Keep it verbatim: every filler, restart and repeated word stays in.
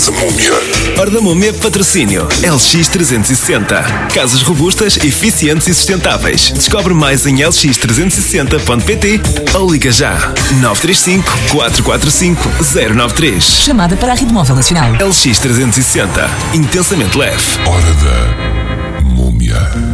da Múmia. Hora da Múmia, patrocínio L X trezentos e sessenta. Casas robustas, eficientes e sustentáveis. Descobre mais em l x trezentos e sessenta ponto p t ou liga já nove três cinco, quatro quatro cinco, zero nove três. Chamada para a Rede Móvel Nacional. L X trezentos e sessenta. Intensamente leve. Hora da Múmia.